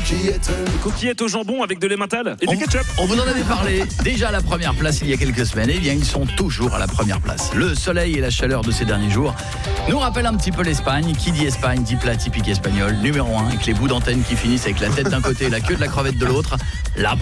Coquillettes au jambon avec de l'emmental et du ketchup. On vous en avait parlé déjà à la première place il y a quelques semaines. Eh bien, ils sont toujours à la première place. Le soleil et la chaleur de ces derniers jours nous rappellent un petit peu l'Espagne. Qui dit Espagne dit plat typique espagnol. Numéro 1, avec les bouts d'antenne qui finissent avec la tête d'un côté et la queue de la crevette de l'autre. La